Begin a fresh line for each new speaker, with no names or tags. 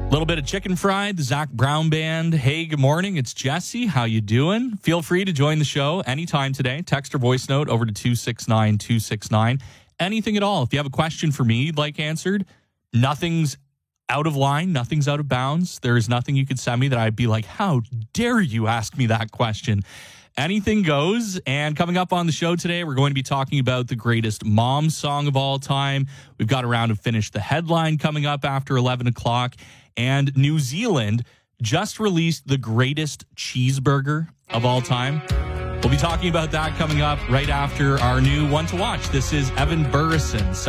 A little bit of Chicken Fried, the Zach Brown Band. Hey, good morning. It's Jesse. How you doing? Feel free to join the show anytime today. Text or voice note over to 269-269. Anything at all. If you have a question for me you'd like answered, nothing's out of line, nothing's out of bounds. There's nothing you could send me that I'd be like, how dare you ask me that question? Anything goes. And coming up on the show today, we're going to be talking about the greatest mom song of all time. We've got a round of Finish the Headline coming up after 11 o'clock. And New Zealand just released the greatest cheeseburger of all time. We'll be talking about that coming up right after our new one to watch. This is Evan Burrison.